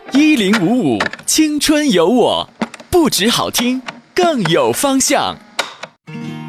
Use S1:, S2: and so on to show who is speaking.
S1: 1055青春有我，不止好听，更有方向。